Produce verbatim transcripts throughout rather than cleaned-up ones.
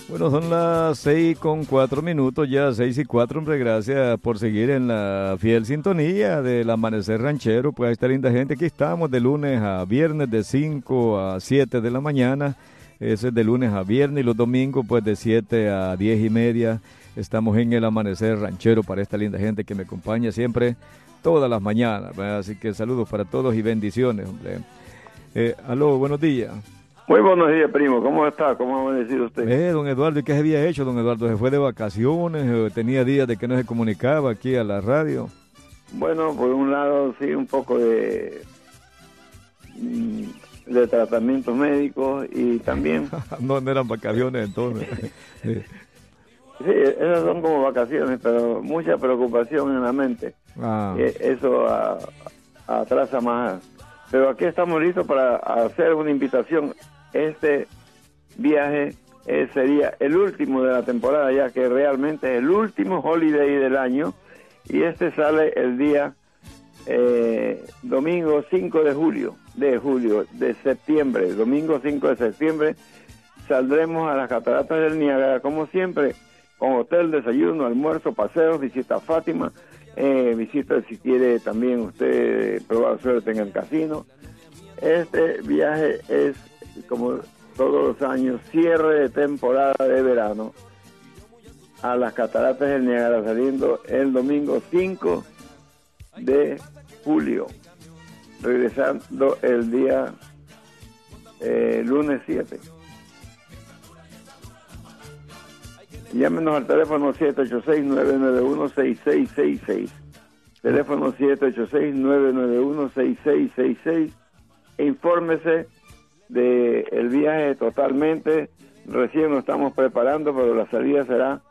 Bueno, son las seis con cuatro minutos, ya seis y cuatro, hombre, gracias por seguir en la fiel sintonía del Amanecer Ranchero. Pues a esta linda gente, aquí estamos de lunes a viernes de cinco a siete de la mañana, eso es de lunes a viernes, y los domingos pues de siete a diez y media, estamos en el Amanecer Ranchero para esta linda gente que me acompaña siempre, todas las mañanas, ¿verdad? Así que saludos para todos y bendiciones, hombre. Eh, aló, buenos días. Muy buenos días, primo. ¿Cómo está? ¿Cómo ha amanecido usted? Eh, don Eduardo, ¿y qué se había hecho, don Eduardo? ¿Se fue de vacaciones? ¿O tenía días de que no se comunicaba aquí a la radio? Bueno, por un lado, sí, un poco de, de tratamientos médicos y también... no, no eran vacaciones entonces. sí. Sí, esas son como vacaciones, pero mucha preocupación en la mente. Ah. Eh, eso a, atrasa más. Pero aquí estamos listos para hacer una invitación. Este viaje eh, sería el último de la temporada, ya que realmente es el último holiday del año, y este sale el día eh, domingo cinco de julio, de julio, de septiembre, domingo cinco de septiembre, saldremos a las cataratas del Niágara, como siempre, con hotel, desayuno, almuerzo, paseos, visita a Fátima, eh, visita si quiere también usted probar suerte en el casino. Este viaje es, como todos los años, cierre de temporada de verano a las cataratas del Niágara, saliendo el domingo cinco de julio, regresando el día eh, lunes siete. Llámenos al teléfono siete ocho seis, nueve nueve uno, seis seis seis seis, teléfono siete ocho seis, nueve nueve uno, seis seis seis seis, e infórmese de el viaje totalmente. Recién nos estamos preparando, pero la salida será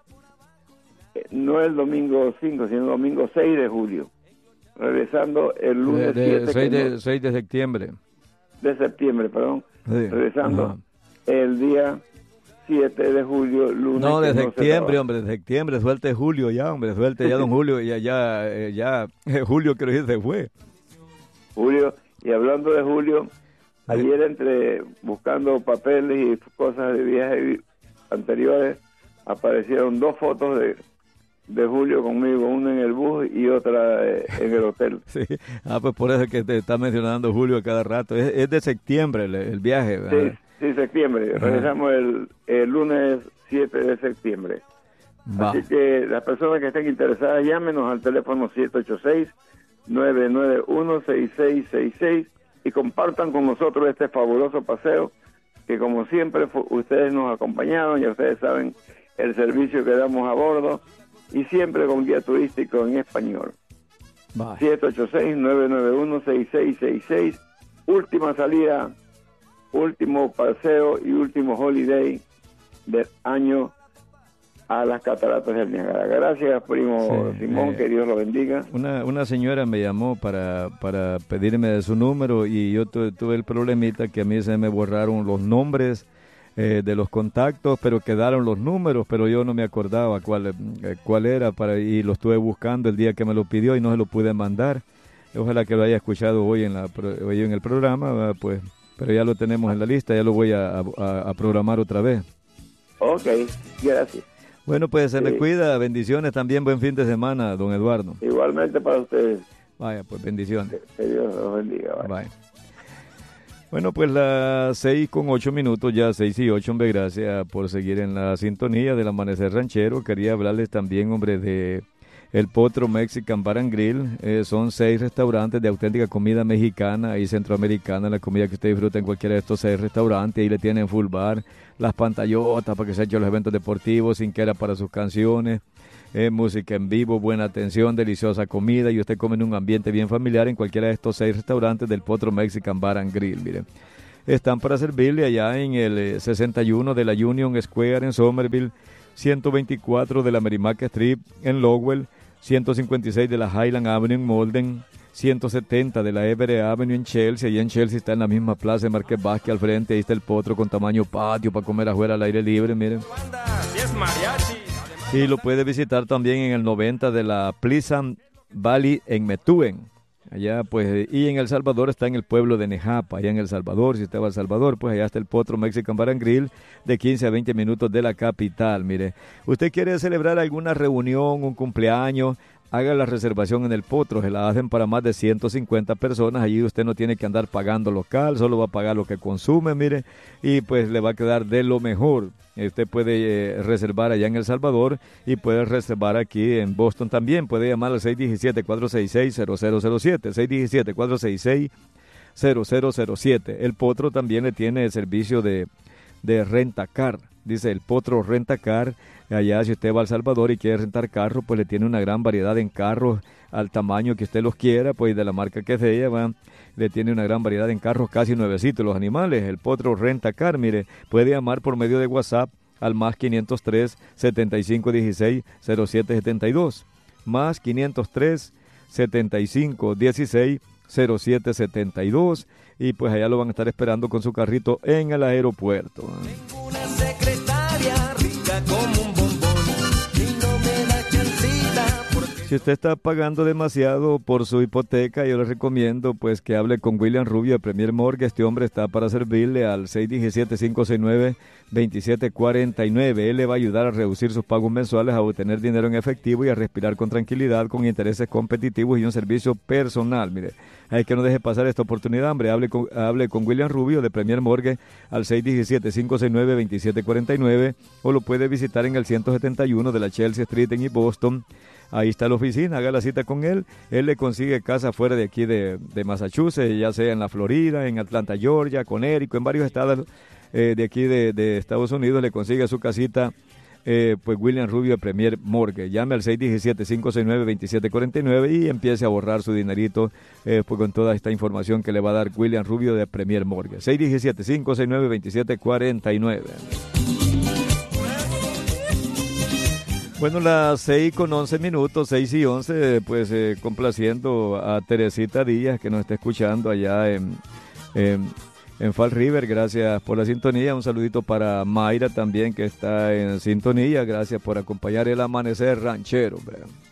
eh, no el domingo cinco, sino el domingo seis de julio, regresando el lunes de, de, siete, seis, de, no, seis de septiembre. De septiembre, perdón. Sí. Regresando Ajá. el día siete de julio, lunes. No, de no septiembre, hombre, de septiembre, suelte julio ya, hombre, suelte ya don Julio, ya, ya, eh, ya, eh, Julio creo que se fue. Julio, y hablando de Julio, ayer entre buscando papeles y cosas de viajes anteriores, aparecieron dos fotos de, de Julio conmigo, una en el bus y otra eh, en el hotel. Sí, ah, pues por eso es que te está mencionando Julio a cada rato, es, es de septiembre el, el viaje, ¿verdad? Sí. Sí, septiembre. Ajá. Regresamos el, el lunes siete de septiembre. Va. Así que las personas que estén interesadas, llámenos al teléfono siete ocho seis, nueve nueve uno, seis seis seis seis y compartan con nosotros este fabuloso paseo que, como siempre, ustedes nos acompañaron, ya ustedes saben el servicio que damos a bordo, y siempre con guía turístico en español. Va. siete ocho seis, nueve nueve uno, seis seis seis seis, última salida, último paseo y último holiday del año a las cataratas del Niágara. Gracias, primo sí, Simón, eh, que Dios lo bendiga. Una, una señora me llamó para, para pedirme de su número, y yo tu, tuve el problemita que a mí se me borraron los nombres eh, de los contactos, pero quedaron los números, pero yo no me acordaba cuál, eh, cuál era, para, y lo estuve buscando el día que me lo pidió y no se lo pude mandar. Ojalá que lo haya escuchado hoy en, la, hoy en el programa, pues... Pero ya lo tenemos en la lista, ya lo voy a, a, a programar otra vez. Ok, gracias. Bueno, pues se sí. me cuida, bendiciones también, buen fin de semana, don Eduardo. Igualmente para ustedes. Vaya, pues bendiciones. Que Dios los bendiga. Bye. Bye. Bueno, pues las seis con ocho minutos, ya seis y ocho, hombre, gracias por seguir en la sintonía del Amanecer Ranchero. Quería hablarles también, hombre, de... El Potro Mexican Bar and Grill, eh, son seis restaurantes de auténtica comida mexicana y centroamericana, la comida que usted disfruta en cualquiera de estos seis restaurantes. Ahí le tienen full bar, las pantallotas para que se echen los eventos deportivos, sin que era para sus canciones, eh, música en vivo, buena atención, deliciosa comida, y usted come en un ambiente bien familiar en cualquiera de estos seis restaurantes del Potro Mexican Bar and Grill. Miren, están para servirle allá en el eh, sesenta y uno de la Union Square en Somerville, ciento veinticuatro de la Merrimack Street en Lowell, ciento cincuenta y seis de la Highland Avenue en Malden, ciento setenta de la Everett Avenue en Chelsea. Allá en Chelsea está en la misma plaza de Marqués Vázquez al frente. Ahí está el Potro con tamaño patio para comer afuera al aire libre, miren. Y lo puede visitar también en el noventa de la Pleasant Valley en Methuen. Allá, pues, y en El Salvador está en el pueblo de Nejapa, allá en El Salvador. Si usted va a El Salvador, pues allá está el Potro Mexican Bar and Grill, de quince a veinte minutos de la capital. Mire, usted quiere celebrar alguna reunión, un cumpleaños, haga la reservación en el Potro, se la hacen para más de ciento cincuenta personas. Allí usted no tiene que andar pagando local, solo va a pagar lo que consume, mire, y pues le va a quedar de lo mejor. Usted puede eh, reservar allá en El Salvador y puede reservar aquí en Boston también. Puede llamar al seis uno siete, cuatro seis seis, cero cero cero siete, seis uno siete, cuatro seis seis, cero cero cero siete. El Potro también le tiene el servicio de, de renta-car. Dice el Potro Renta-Car. Allá si usted va a El Salvador y quiere rentar carro, pues le tiene una gran variedad en carros al tamaño que usted los quiera, pues de la marca que sea, ¿va? Le tiene una gran variedad en carros casi nuevecitos los animales. El Potro Renta-Car, mire, puede llamar por medio de WhatsApp al más quinientos tres, setenta y cinco dieciséis, cero siete setenta y dos, más quinientos tres, setenta y cinco dieciséis, cero siete setenta y dos, y pues allá lo van a estar esperando con su carrito en el aeropuerto. Tengo una secretaria rica como un bombón y no me da chancita porque... Si usted está pagando demasiado por su hipoteca, yo le recomiendo pues que hable con William Rubio de Premier Mortgage. Este hombre está para servirle al seis uno siete, cinco seis nueve, dos siete cuatro nueve. Él le va a ayudar a reducir sus pagos mensuales, a obtener dinero en efectivo y a respirar con tranquilidad, con intereses competitivos y un servicio personal. Mire, hay que no deje pasar esta oportunidad, hombre. Hable con, hable con William Rubio de Premier Mortgage al seis uno siete, cinco seis nueve, dos siete cuatro nueve, o lo puede visitar en el ciento setenta y uno de la Chelsea Street en Boston. Ahí está la oficina, haga la cita con él. Él le consigue casa fuera de aquí de, de Massachusetts, ya sea en la Florida, en Atlanta, Georgia, Connecticut, en varios estados eh, de aquí de, de Estados Unidos. Le consigue su casita, eh, pues William Rubio de Premier Mortgage. Llame al seis uno siete, cinco seis nueve, dos siete cuatro nueve y empiece a ahorrar su dinerito eh, pues con toda esta información que le va a dar William Rubio de Premier Mortgage. seis uno siete, cinco seis nueve, dos siete cuatro nueve. Bueno, las seis con once minutos, seis y once, pues eh, complaciendo a Teresita Díaz que nos está escuchando allá en, en, en Fall River. Gracias por la sintonía. Un saludito para Mayra también que está en sintonía. Gracias por acompañar el amanecer ranchero. Hombre.